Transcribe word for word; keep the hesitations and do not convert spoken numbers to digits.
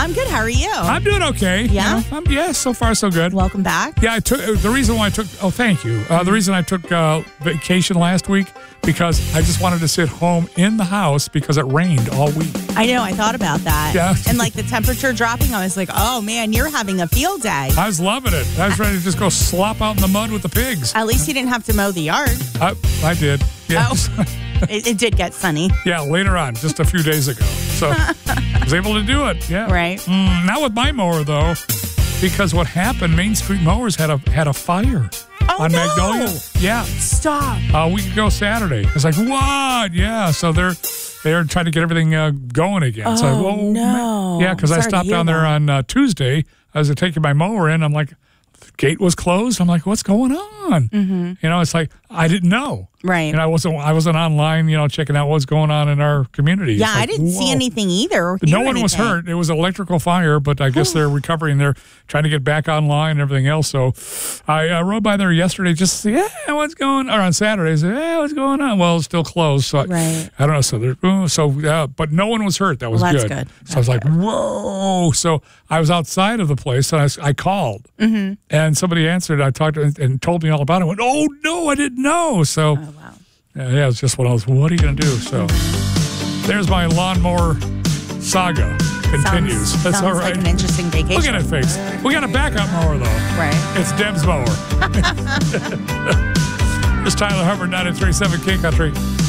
I'm good. How are you? I'm doing okay. Yeah? You know, I'm, yeah, so far so good. Welcome back. Yeah, I took the reason why I took. Oh, thank you. Uh, the reason I took uh, vacation last week because I just wanted to sit home in the house because it rained all week. I know. I thought about that. Yeah. And like the temperature dropping, I was like, oh man, you're having a field day. I was loving it. I was ready to just go slop out in the mud with the pigs. At least you didn't have to mow the yard. I, I did. Yeah. Oh. it, it did get sunny. Yeah, later on, just a few days ago. So I was able to do it. Yeah. Right. Mm, not with my mower though, because what happened? Main Street Mowers had a had a fire Oh, on no. Magnolia. Yeah. Stop. A week ago Saturday. It's like, what? Yeah. So they're they're trying to get everything uh, going again. Oh, so, well, no. Yeah, because I Sorry to stopped hear down there that. on uh, Tuesday. I was taking my mower in. I'm like, the gate was closed. I'm like, what's going on? Mm-hmm. You know, it's like I didn't know. Right. And I wasn't I wasn't online, you know, checking out what's going on in our community. Yeah, It's like, I didn't see whoa. anything either. Or No hear one was anything. hurt. It was an electrical fire, but I guess they're recovering. They're trying to get back online and everything else. So I uh, rode by there yesterday just to see, yeah, what's going on? Or on Saturday, I said, yeah, what's going on? Well, it's still closed. So I, Right. I don't know. So, there, oh, so uh, but no one was hurt. That was Well, that's good. good. So I was like, whoa. So I was outside of the place and I, s- I called. Mm-hmm. And somebody answered. I talked to and, and told me all about it. I went, oh, no, I didn't know. So. Oh, wow. Yeah, yeah, it's just one of those, what are you going to do? So there's my lawnmower saga. Continues. Sounds, That's sounds all right. like an interesting vacation. Look at it face. We got a backup mower, though. Right. It's Deb's mower. It's Tyler Hubbard, ninety-three point seven K Country.